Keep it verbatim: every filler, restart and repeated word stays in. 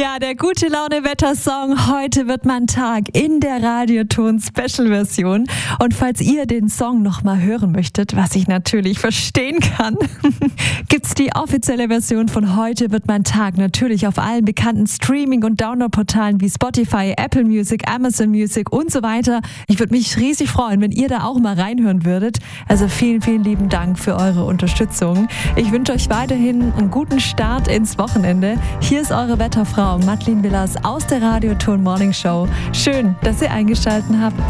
Ja, der gute Laune Wettersong. Heute wird mein Tag in der Radioton Special Version. Und falls ihr den Song nochmal hören möchtet, was ich natürlich verstehen kann, gibt's die offizielle Version von Heute wird mein Tag natürlich auf allen bekannten Streaming- und Download-Portalen wie Spotify, Apple Music, Amazon Music und so weiter. Ich würde mich riesig freuen, wenn ihr da auch mal reinhören würdet. Also vielen, vielen lieben Dank für eure Unterstützung. Ich wünsche euch weiterhin einen guten Start ins Wochenende. Hier ist eure Wetterfrau Madeleine Villas aus der Radioton Morning Show. Schön, dass ihr eingeschaltet habt.